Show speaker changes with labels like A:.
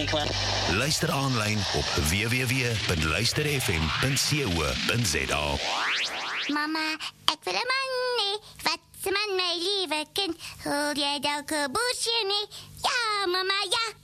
A: Luister aanlyn op www.luisterfm.co.za.
B: Mama, ek wil 'n man nie. Wat 'n man, my liewe kind. Hoor jy dalk 'n boesje nie? Ja, mama, ja.